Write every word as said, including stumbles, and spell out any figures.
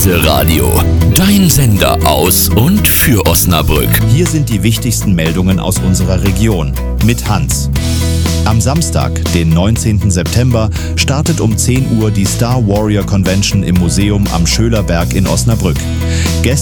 Heise Radio, dein Sender aus und für Osnabrück. Hier sind die wichtigsten Meldungen aus unserer Region mit Hans. Am Samstag, den neunzehnten September, startet um zehn Uhr die Star Warrior Convention im Museum am Schölerberg in Osnabrück. Gäste